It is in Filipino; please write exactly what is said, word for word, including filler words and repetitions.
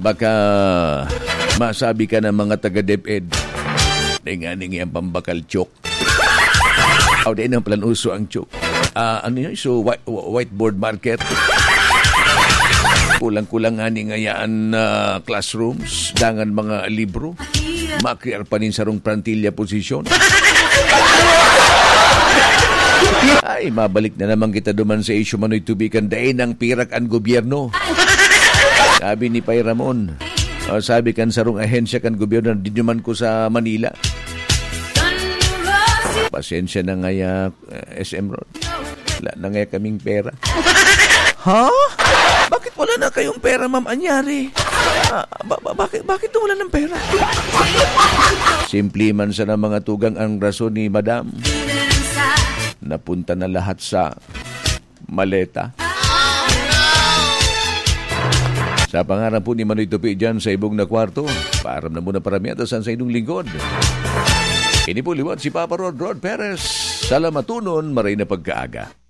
baka masabi ka ng mga taga-DepEd na nga ang pambakal chok. O di nang plan uso ang chok. Uh, ano yun? So, white, whiteboard market. Kulang-kulang nga ni ngayaan uh, classrooms, dangan mga libro. Makriar pa rin sa rong plantilla posisyon. Ay, mabalik na naman kita duman sa issue mano'y tubikan dahin ng pirak ang gobyerno. Sabi ni Pai Ramon, uh, sabi kan sa rong ahensya kan gobyerno, di naman ko sa Manila. Pasensya na ngaya uh, S M Road. Wala na ngaya kaming pera. Ha? Bakit wala na kayong pera, Ma'am Anyari? Ah, ba- ba- bakit, bakit wala ng pera? Simple man sa na mga tugang ang rason ni Madam. Napunta na lahat sa maleta. Sa pangarap po ni Manoy Tupi dyan sa ibong na kwarto, param na muna parami atasan sa inyong lingkod. Ini po liwat si Papa Rod Rod Perez. Salamatunon, maray na pagkaaga.